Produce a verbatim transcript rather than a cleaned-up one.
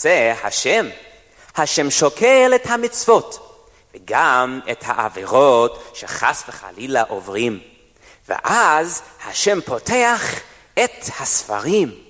עושה השם? השם שוקל את המצוות, וגם את העבירות שחס וחלילה עוברים. ואז השם פותח את הספרים,